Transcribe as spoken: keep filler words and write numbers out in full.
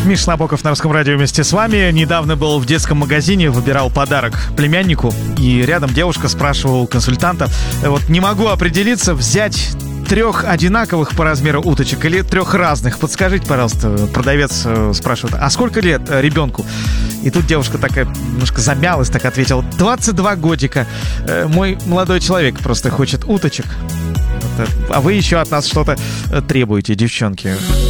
Миша Набоков на Русском радио вместе с вами. Недавно был в детском магазине, выбирал подарок племяннику, и рядом девушка спрашивала у консультанта: вот не могу определиться, взять трех одинаковых по размеру уточек или трех разных. Подскажите, пожалуйста. Продавец спрашивает: а сколько лет ребенку? И тут девушка такая немножко замялась, так ответила: двадцать два годика. Мой молодой человек просто хочет уточек. А вы еще от нас что-то требуете, девчонки.